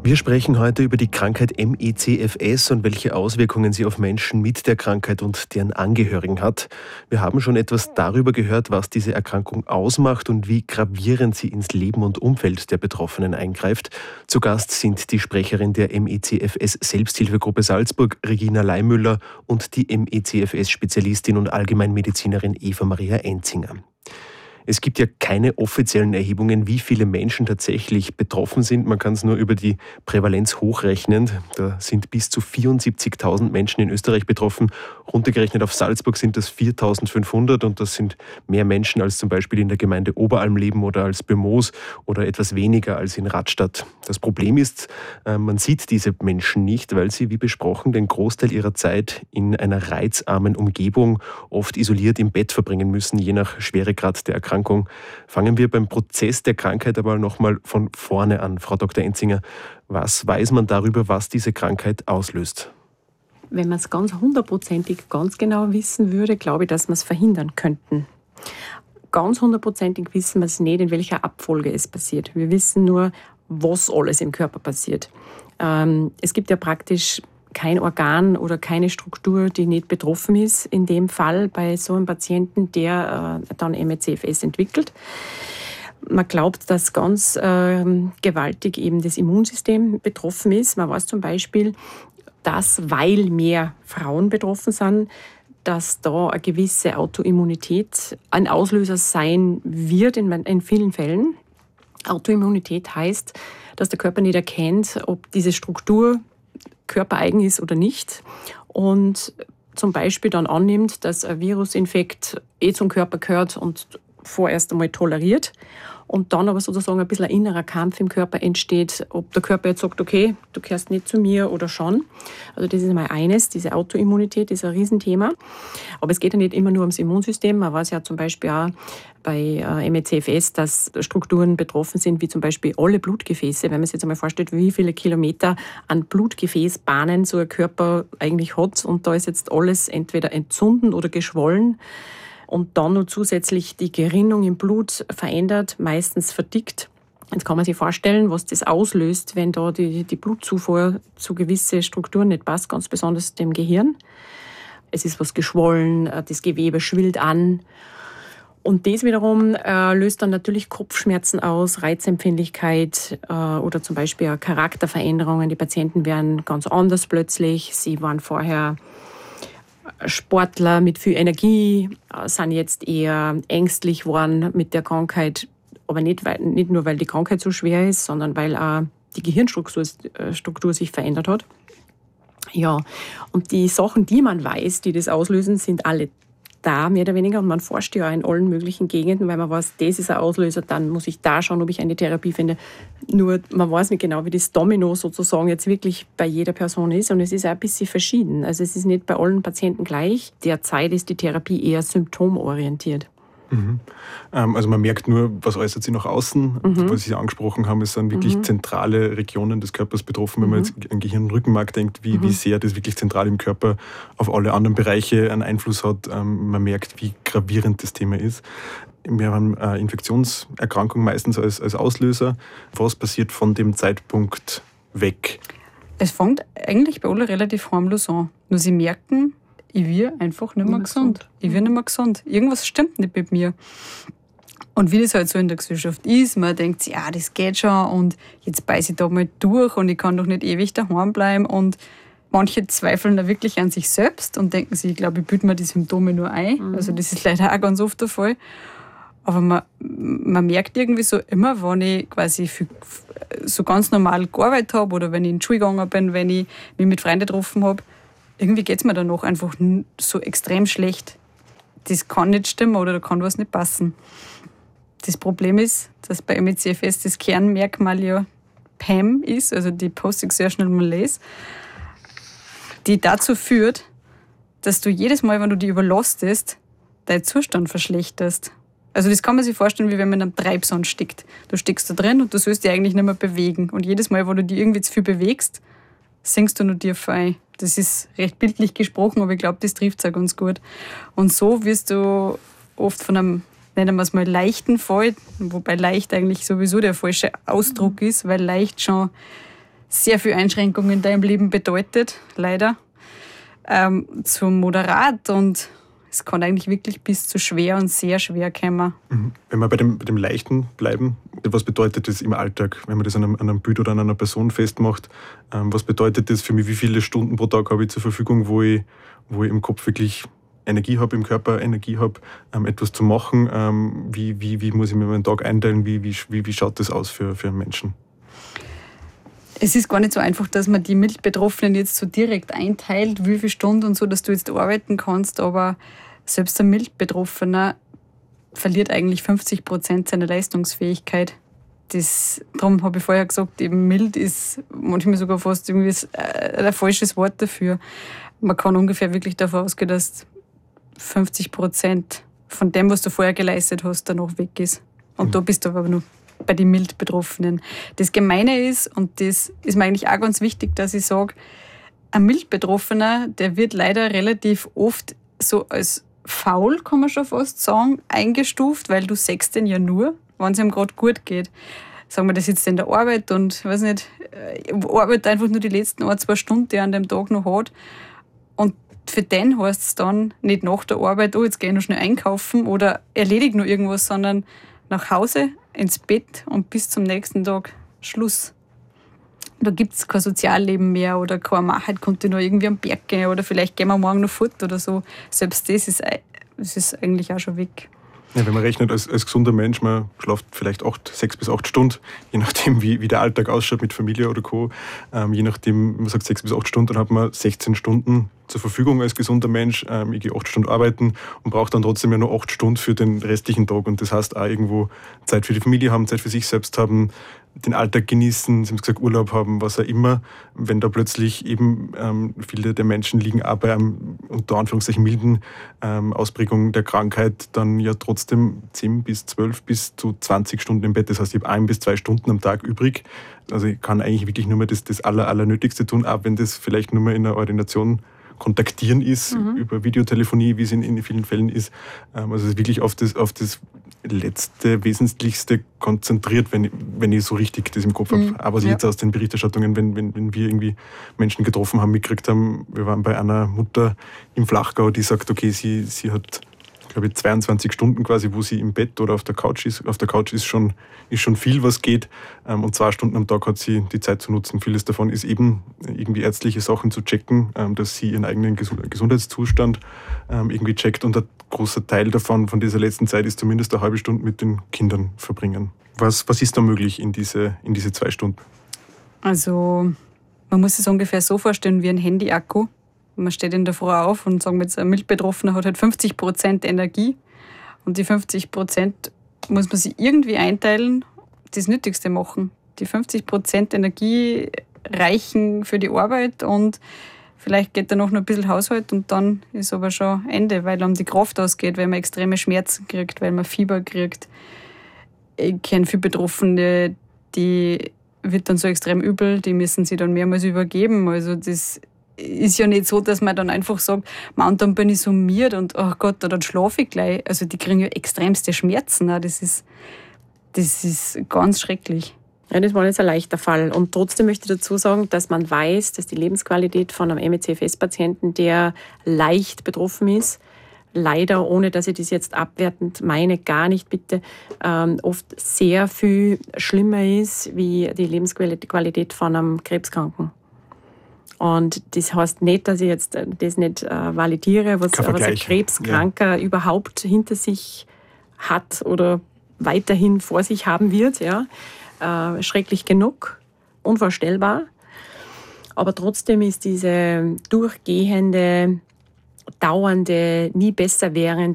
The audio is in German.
Wir sprechen heute über die Krankheit ME/CFS und welche Auswirkungen sie auf Menschen mit der Krankheit und deren Angehörigen hat. Wir haben schon etwas darüber gehört, was diese Erkrankung ausmacht und wie gravierend sie ins Leben und Umfeld der Betroffenen eingreift. Zu Gast sind die Sprecherin der ME/CFS Selbsthilfegruppe Salzburg, Regina Leimüller, und die ME/CFS-Spezialistin und Allgemeinmedizinerin Eva-Maria Enzinger. Es gibt ja keine offiziellen Erhebungen, wie viele Menschen tatsächlich betroffen sind. Man kann es nur über die Prävalenz hochrechnen. Da sind bis zu 74.000 Menschen in Österreich betroffen. Runtergerechnet auf Salzburg sind das 4.500 und das sind mehr Menschen als zum Beispiel in der Gemeinde Oberalm leben oder als Bömoos oder etwas weniger als in Radstadt. Das Problem ist, man sieht diese Menschen nicht, weil sie, wie besprochen, den Großteil ihrer Zeit in einer reizarmen Umgebung, oft isoliert im Bett verbringen müssen, je nach Schweregrad der Erkrankung. Fangen wir beim Prozess der Krankheit aber nochmal von vorne an. Frau Dr. Enzinger, was weiß man darüber, was diese Krankheit auslöst? Wenn man es ganz hundertprozentig ganz genau wissen würde, glaube ich, dass wir es verhindern könnten. Ganz hundertprozentig wissen wir es nicht, in welcher Abfolge es passiert. Wir wissen nur, was alles im Körper passiert. Es gibt ja praktisch kein Organ oder keine Struktur, die nicht betroffen ist, in dem Fall bei so einem Patienten, der dann ME/CFS entwickelt. Man glaubt, dass ganz gewaltig eben das Immunsystem betroffen ist. Man weiß zum Beispiel, dass, weil mehr Frauen betroffen sind, dass da eine gewisse Autoimmunität ein Auslöser sein wird in vielen Fällen. Autoimmunität heißt, dass der Körper nicht erkennt, ob diese Struktur körpereigen ist oder nicht und zum Beispiel dann annimmt, dass ein Virusinfekt zum Körper gehört und vorerst einmal toleriert und dann aber sozusagen ein bisschen ein innerer Kampf im Körper entsteht, ob der Körper jetzt sagt, okay, du gehörst nicht zu mir oder schon. Also das ist einmal eines, diese Autoimmunität ist ein Riesenthema. Aber es geht ja nicht immer nur ums Immunsystem. Man weiß ja zum Beispiel auch bei ME/CFS, dass Strukturen betroffen sind, wie zum Beispiel alle Blutgefäße. Wenn man sich jetzt einmal vorstellt, wie viele Kilometer an Blutgefäßbahnen so ein Körper eigentlich hat und da ist jetzt alles entweder entzündend oder geschwollen, und dann noch zusätzlich die Gerinnung im Blut verändert, meistens verdickt. Jetzt kann man sich vorstellen, was das auslöst, wenn da die Blutzufuhr zu gewissen Strukturen nicht passt, ganz besonders dem Gehirn. Es ist was geschwollen, das Gewebe schwillt an. Und das wiederum löst dann natürlich Kopfschmerzen aus, Reizempfindlichkeit oder zum Beispiel auch Charakterveränderungen. Die Patienten werden ganz anders plötzlich. Sie waren vorher Sportler mit viel Energie, sind jetzt eher ängstlich geworden mit der Krankheit, aber nicht nur, weil die Krankheit so schwer ist, sondern weil auch die Gehirnstruktur sich verändert hat. Ja, und die Sachen, die man weiß, die das auslösen, sind alle da, mehr oder weniger. Und man forscht ja in allen möglichen Gegenden, weil man weiß, das ist ein Auslöser, dann muss ich da schauen, ob ich eine Therapie finde. Nur man weiß nicht genau, wie das Domino sozusagen jetzt wirklich bei jeder Person ist. Und es ist auch ein bisschen verschieden. Also es ist nicht bei allen Patienten gleich. Derzeit ist die Therapie eher symptomorientiert. Mhm. Also man merkt nur, was äußert sich nach außen. Was Sie angesprochen haben, es sind wirklich zentrale Regionen des Körpers betroffen. Wenn man jetzt an Gehirn- und Rückenmark denkt, wie sehr das wirklich zentral im Körper auf alle anderen Bereiche einen Einfluss hat. Man merkt, wie gravierend das Thema ist. Wir haben eine Infektionserkrankung meistens als Auslöser. Was passiert von dem Zeitpunkt weg? Es fängt eigentlich bei allen relativ harmlos an. Nur sie merken, ich werde einfach nicht mehr gesund. Ich werde nicht mehr gesund. Irgendwas stimmt nicht mit mir. Und wie das halt so in der Gesellschaft ist, man denkt sich, ja, das geht schon und jetzt beiße ich da mal durch und ich kann doch nicht ewig daheim bleiben. Und manche zweifeln da wirklich an sich selbst und denken sich, ich glaube, ich bilde mir die Symptome nur ein. Also das ist leider auch ganz oft der Fall. Aber man merkt irgendwie so immer, wenn ich quasi so ganz normal gearbeitet habe oder wenn ich in die Schule gegangen bin, wenn ich mich mit Freunden getroffen habe, irgendwie geht es mir danach einfach so extrem schlecht. Das kann nicht stimmen oder da kann was nicht passen. Das Problem ist, dass bei ME/CFS das Kernmerkmal ja PEM ist, also die Post-Exertional Malaise, die dazu führt, dass du jedes Mal, wenn du dich überlastest, deinen Zustand verschlechterst. Also das kann man sich vorstellen, wie wenn man in einem Treibsand steckt. Du steckst da drin und du sollst dich eigentlich nicht mehr bewegen. Und jedes Mal, wo du dich irgendwie zu viel bewegst, sinkst du nur tief ein. Das ist recht bildlich gesprochen, aber ich glaube, das trifft es auch ganz gut. Und so wirst du oft von einem, nennen wir es mal, leichten Fall, wobei leicht eigentlich sowieso der falsche Ausdruck ist, weil leicht schon sehr viel Einschränkungen in deinem Leben bedeutet, leider. Zum moderat und es kann eigentlich wirklich bis zu schwer und sehr schwer kommen. Wenn wir bei dem Leichten bleiben, was bedeutet das im Alltag, wenn man das an einem Bild oder an einer Person festmacht? Was bedeutet das für mich? Wie viele Stunden pro Tag habe ich zur Verfügung, wo ich im Kopf wirklich Energie habe, im Körper Energie habe, etwas zu machen? Wie muss ich mir meinen Tag einteilen? Wie schaut das aus für einen Menschen? Es ist gar nicht so einfach, dass man die Miltbetroffenen jetzt so direkt einteilt, wie viele Stunden und so, dass du jetzt arbeiten kannst, aber selbst ein Miltbetroffener verliert eigentlich 50% seiner Leistungsfähigkeit. Darum habe ich vorher gesagt, eben mild ist manchmal sogar fast irgendwie ein falsches Wort dafür. Man kann ungefähr wirklich davon ausgehen, dass 50% von dem, was du vorher geleistet hast, dann noch weg ist. Und da bist du aber noch bei den Mild-Betroffenen. Das Gemeine ist, und das ist mir eigentlich auch ganz wichtig, dass ich sage, ein Mild-Betroffener, der wird leider relativ oft so als faul, kann man schon fast sagen, eingestuft, weil du sägst den ja nur, wenn es ihm gerade gut geht. Sagen wir, der sitzt in der Arbeit und, weiß nicht, arbeitet einfach nur die letzten 1-2 Stunden, die er an dem Tag noch hat. Und für den heißt es dann nicht nach der Arbeit, oh, jetzt gehe ich noch schnell einkaufen oder erledige noch irgendwas, sondern nach Hause, ins Bett und bis zum nächsten Tag Schluss. Da gibt es kein Sozialleben mehr oder heute konnte ich noch irgendwie am Berg gehen oder vielleicht gehen wir morgen noch fort oder so. Selbst das ist eigentlich auch schon weg. Ja, wenn man rechnet, als gesunder Mensch, man schläft vielleicht 6 bis 8 Stunden, je nachdem, wie der Alltag ausschaut mit Familie oder Co. Je nachdem, man sagt 6 bis 8 Stunden, dann hat man 16 Stunden zur Verfügung als gesunder Mensch. Ich gehe 8 Stunden arbeiten und brauche dann trotzdem ja noch 8 Stunden für den restlichen Tag. Und das heißt auch irgendwo Zeit für die Familie haben, Zeit für sich selbst haben, den Alltag genießen, Sie haben gesagt, Urlaub haben, was auch immer. Wenn da plötzlich eben viele der Menschen liegen auch bei einem unter Anführungszeichen milden Ausprägung der Krankheit dann ja trotzdem 10 bis 12 bis zu 20 Stunden im Bett. Das heißt, ich habe 1 bis 2 Stunden am Tag übrig. Also ich kann eigentlich wirklich nur mehr das Allernötigste tun, auch wenn das vielleicht nur mehr in einer Ordination kontaktieren ist, über Videotelefonie, wie es in vielen Fällen ist. Also es ist wirklich auf das letzte, Wesentlichste konzentriert, wenn ich so richtig das im Kopf habe. Aber jetzt aus den Berichterstattungen, wenn wir irgendwie Menschen getroffen haben, mitgekriegt haben, wir waren bei einer Mutter im Flachgau, die sagt, okay, sie hat, glaube ich, 22 Stunden quasi, wo sie im Bett oder auf der Couch ist. Auf der Couch ist schon viel, was geht. Und 2 Stunden am Tag hat sie die Zeit zu nutzen. Vieles davon ist eben irgendwie ärztliche Sachen zu checken, dass sie ihren eigenen Gesundheitszustand irgendwie checkt. Und ein großer Teil davon, von dieser letzten Zeit, ist zumindest eine halbe Stunde mit den Kindern verbringen. Was ist da möglich in diese 2 Stunden? Also man muss es ungefähr so vorstellen wie ein Handy-Akku. Man steht in der Früh auf und sagen wir jetzt, ein Miltbetroffener hat halt 50% Energie und die 50% muss man sich irgendwie einteilen, das Nötigste machen. Die 50% Energie reichen für die Arbeit und vielleicht geht dann noch ein bisschen Haushalt und dann ist aber schon Ende, weil dann die Kraft ausgeht, weil man extreme Schmerzen kriegt, weil man Fieber kriegt. Ich kenne viele Betroffene, die wird dann so extrem übel, die müssen sich dann mehrmals übergeben. Also das ist ja nicht so, dass man dann einfach sagt, und dann bin ich summiert und oh Gott, dann schlafe ich gleich. Also die kriegen ja extremste Schmerzen. Das ist ganz schrecklich. Ja, das war jetzt ein leichter Fall. Und trotzdem möchte ich dazu sagen, dass man weiß, dass die Lebensqualität von einem ME/CFS-Patienten, der leicht betroffen ist, leider, ohne dass ich das jetzt abwertend meine, gar nicht bitte, oft sehr viel schlimmer ist wie die Lebensqualität von einem Krebskranken. Und das heißt nicht, dass ich jetzt das nicht validiere, was ein Krebskranker überhaupt hinter sich hat oder weiterhin vor sich haben wird. Ja. Schrecklich genug, unvorstellbar. Aber trotzdem ist diese durchgehende, dauernde, nie besser währende